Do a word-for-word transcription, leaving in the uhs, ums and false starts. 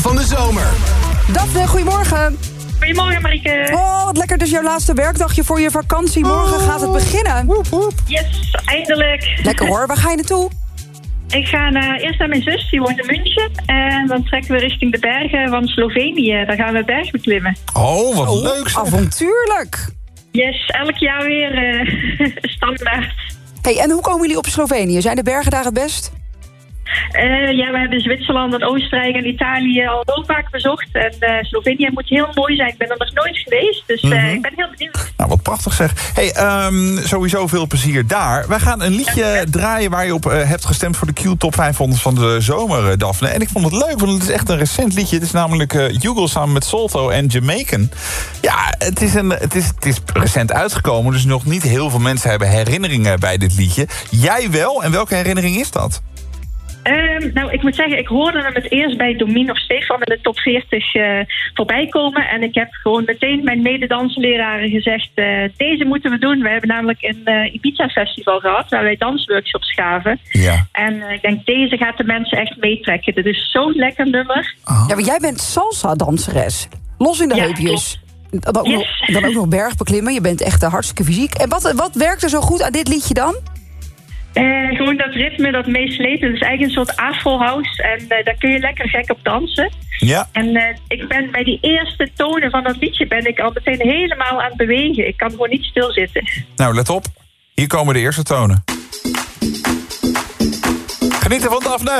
van de zomer. Daphne, goedemorgen. Goedemorgen, Marieke. Oh, wat lekker. Dus jouw laatste werkdagje voor je vakantie. Morgen gaat het beginnen. Woep, woep. Yes, eindelijk. Lekker hoor. Waar ga je naartoe? Ik ga naar, eerst naar mijn zus, die woont in München. En dan trekken we richting de bergen van Slovenië. Daar gaan we bergbeklimmen. Oh, wat Oh, leuk. zeg. avontuurlijk. Yes, elk jaar weer uh, standaard. Hey, en hoe komen jullie op Slovenië? Zijn de bergen daar het best? Uh, ja, we hebben Zwitserland en Oostenrijk en Italië al heel vaak bezocht. En uh, Slovenië moet heel mooi zijn. Ik ben er nog nooit geweest, dus uh, Mm-hmm. ik ben heel benieuwd. Nou, wat prachtig zeg. Hey, um, sowieso veel plezier daar. Wij gaan een liedje draaien waar je op uh, hebt gestemd voor de Q-top vijfhonderd van de zomer, uh, Daphne. En ik vond het leuk, want het is echt een recent liedje. Het is namelijk uh, Hugo samen met Salto en Jamaican. Ja, het is, een, het, is, het is recent uitgekomen, dus nog niet heel veel mensen hebben herinneringen bij dit liedje. Jij wel? En welke herinnering is dat? Um, nou, ik moet zeggen, ik hoorde hem het eerst bij Domien of Stefan in de top veertig uh, voorbij komen. En ik heb gewoon meteen mijn mededansleraren gezegd, uh, deze moeten we doen. We hebben namelijk een uh, Ibiza festival gehad, waar wij dansworkshops gaven. Ja. En uh, ik denk, deze gaat de mensen echt meetrekken. Dit is zo'n lekker nummer. Oh. Ja, maar jij bent salsa-danseres. Los in de Ja, heupjes. Dan ook, Yes. nog, dan ook nog bergbeklimmen. Je bent echt uh, hartstikke fysiek. En wat, wat werkt er zo goed aan dit liedje dan? Uh, gewoon dat ritme, dat meeslepen. Het is eigenlijk een soort afro-house. En uh, daar kun je lekker gek op dansen. Ja. En uh, ik ben bij die eerste tonen van dat liedje ben ik al meteen helemaal aan het bewegen. Ik kan gewoon niet stilzitten. Nou, let op. Hier komen de eerste tonen. Geniet ervan, Daphne.